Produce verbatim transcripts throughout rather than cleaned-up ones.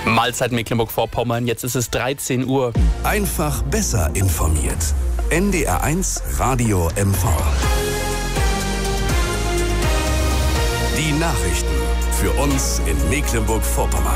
Mahlzeit Mecklenburg-Vorpommern, jetzt ist es dreizehn Uhr. Einfach besser informiert. N D R eins Radio M V. Die Nachrichten für uns in Mecklenburg-Vorpommern.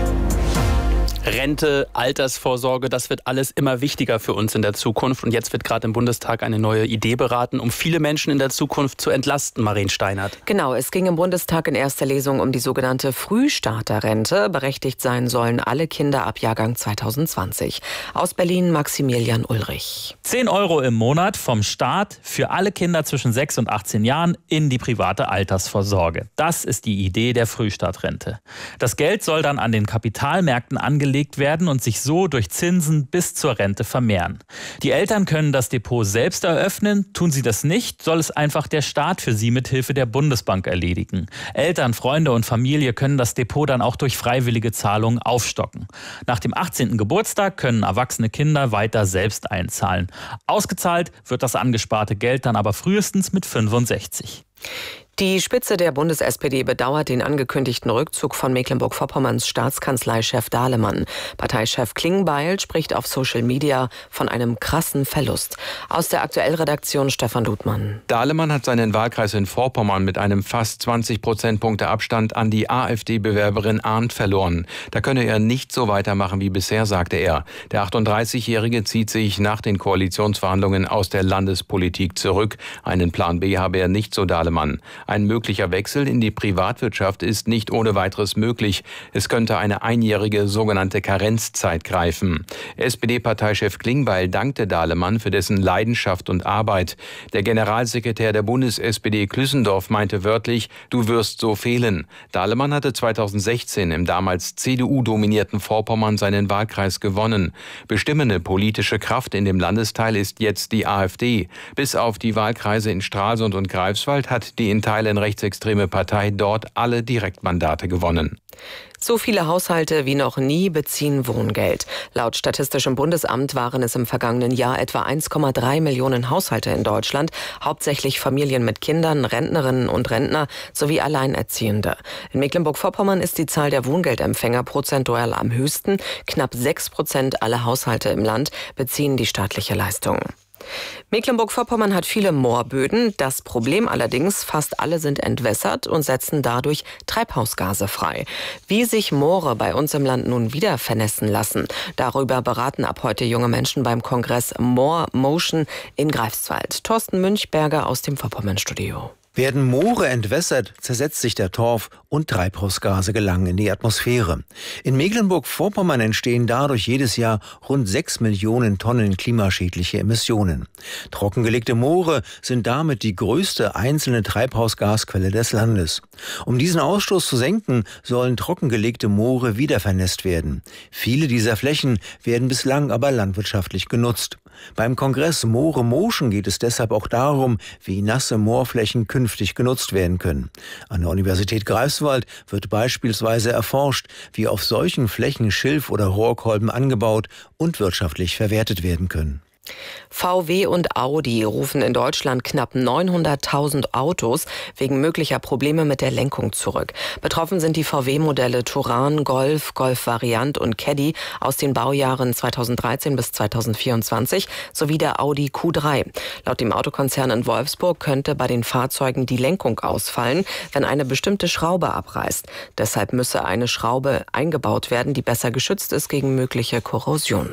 Rente, Altersvorsorge, das wird alles immer wichtiger für uns in der Zukunft. Und jetzt wird gerade im Bundestag eine neue Idee beraten, um viele Menschen in der Zukunft zu entlasten, Maren Steinert. Genau, es ging im Bundestag in erster Lesung um die sogenannte Frühstarterrente. Berechtigt sein sollen alle Kinder ab Jahrgang zwanzig zwanzig. Aus Berlin Maximilian Ulrich. zehn Euro im Monat vom Staat für alle Kinder zwischen sechs und achtzehn Jahren in die private Altersvorsorge. Das ist die Idee der Frühstartrente. Das Geld soll dann an den Kapitalmärkten angelegt werden und sich so durch Zinsen bis zur Rente vermehren. Die Eltern können das Depot selbst eröffnen. Tun sie das nicht, soll es einfach der Staat für sie mithilfe der Bundesbank erledigen. Eltern, Freunde und Familie können das Depot dann auch durch freiwillige Zahlungen aufstocken. Nach dem achtzehnten Geburtstag können erwachsene Kinder weiter selbst einzahlen. Ausgezahlt wird das angesparte Geld dann aber frühestens mit fünfundsechzig. Die Spitze der Bundes-S P D bedauert den angekündigten Rückzug von Mecklenburg-Vorpommerns Staatskanzleichef Dahlemann. Parteichef Klingbeil spricht auf Social Media von einem krassen Verlust. Aus der Aktuellredaktion Stefan Dudmann. Dahlemann hat seinen Wahlkreis in Vorpommern mit einem fast zwanzig Prozentpunkte Abstand an die AfD-Bewerberin Arndt verloren. Da könne er nicht so weitermachen wie bisher, sagte er. Der achtunddreißigjährige zieht sich nach den Koalitionsverhandlungen aus der Landespolitik zurück. Einen Plan B habe er nicht, so Dahlemann. Ein möglicher Wechsel in die Privatwirtschaft ist nicht ohne weiteres möglich. Es könnte eine einjährige sogenannte Karenzzeit greifen. S P D-Parteichef Klingbeil dankte Dahlemann für dessen Leidenschaft und Arbeit. Der Generalsekretär der Bundes-S P D Klüssendorf meinte wörtlich, du wirst so fehlen. Dahlemann hatte zweitausendsechzehn im damals C D U-dominierten Vorpommern seinen Wahlkreis gewonnen. Bestimmende politische Kraft in dem Landesteil ist jetzt die AfD. Bis auf die Wahlkreise in Stralsund und Greifswald hat die in Teilen rechtsextreme Partei dort alle Direktmandate gewonnen. So viele Haushalte wie noch nie beziehen Wohngeld. Laut Statistischem Bundesamt waren es im vergangenen Jahr etwa eins Komma drei Millionen Haushalte in Deutschland, hauptsächlich Familien mit Kindern, Rentnerinnen und Rentner sowie Alleinerziehende. In Mecklenburg-Vorpommern ist die Zahl der Wohngeldempfänger prozentual am höchsten. Knapp sechs Prozent aller Haushalte im Land beziehen die staatliche Leistung. Mecklenburg-Vorpommern hat viele Moorböden. Das Problem allerdings, fast alle sind entwässert und setzen dadurch Treibhausgase frei. Wie sich Moore bei uns im Land nun wieder vernässen lassen, darüber beraten ab heute junge Menschen beim Kongress Moor Motion in Greifswald. Thorsten Münchberger aus dem Vorpommern-Studio. Werden Moore entwässert, zersetzt sich der Torf und Treibhausgase gelangen in die Atmosphäre. In Mecklenburg-Vorpommern entstehen dadurch jedes Jahr rund sechs Millionen Tonnen klimaschädliche Emissionen. Trockengelegte Moore sind damit die größte einzelne Treibhausgasquelle des Landes. Um diesen Ausstoß zu senken, sollen trockengelegte Moore wieder vernässt werden. Viele dieser Flächen werden bislang aber landwirtschaftlich genutzt. Beim Kongress Moore Motion geht es deshalb auch darum, wie nasse Moorflächen künftig genutzt werden können. An der Universität Greifswald wird beispielsweise erforscht, wie auf solchen Flächen Schilf- oder Rohrkolben angebaut und wirtschaftlich verwertet werden können. V W und Audi rufen in Deutschland knapp neunhunderttausend Autos wegen möglicher Probleme mit der Lenkung zurück. Betroffen sind die V W-Modelle Touran, Golf, Golf Variant und Caddy aus den Baujahren zweitausenddreizehn bis zweitausendvierundzwanzig sowie der Audi Q drei. Laut dem Autokonzern in Wolfsburg könnte bei den Fahrzeugen die Lenkung ausfallen, wenn eine bestimmte Schraube abreißt. Deshalb müsse eine Schraube eingebaut werden, die besser geschützt ist gegen mögliche Korrosion.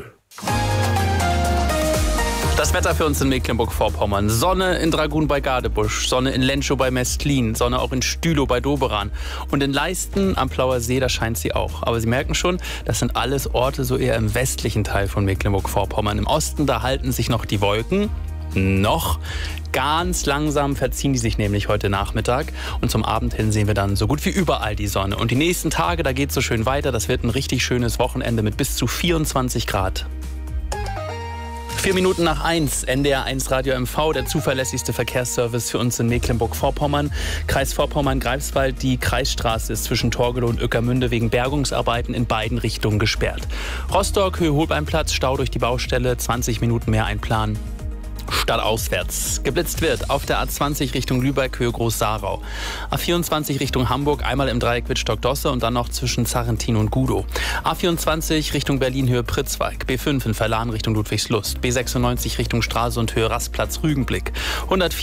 Das Wetter für uns in Mecklenburg-Vorpommern. Sonne in Dragun bei Gadebusch, Sonne in Lenschow bei Mestlin, Sonne auch in Stülow bei Doberan. Und in Leisten am Plauer See, da scheint sie auch. Aber Sie merken schon, das sind alles Orte so eher im westlichen Teil von Mecklenburg-Vorpommern. Im Osten, da halten sich noch die Wolken. Noch. Ganz langsam verziehen die sich nämlich heute Nachmittag. Und zum Abend hin sehen wir dann so gut wie überall die Sonne. Und die nächsten Tage, da geht es so schön weiter. Das wird ein richtig schönes Wochenende mit bis zu vierundzwanzig Grad. Vier Minuten nach eins, N D R eins Radio M V, der zuverlässigste Verkehrsservice für uns in Mecklenburg-Vorpommern. Kreis Vorpommern-Greifswald, die Kreisstraße ist zwischen Torgelow und Ueckermünde wegen Bergungsarbeiten in beiden Richtungen gesperrt. Rostock, Höhe Holbeinplatz, Stau durch die Baustelle, zwanzig Minuten mehr einplanen. Stadtauswärts. Geblitzt wird auf der A zwanzig Richtung Lübeck, Höhe Groß-Sarau. A vierundzwanzig Richtung Hamburg, einmal im Dreieck Wittstock-Dosse und dann noch zwischen Zarrentin und Gudow. A vierundzwanzig Richtung Berlin, Höhe Pritzwalk. B fünf in Verlan Richtung Ludwigslust. B sechsundneunzig Richtung Stralsund, Höhe Rastplatz Rügenblick. hundertvier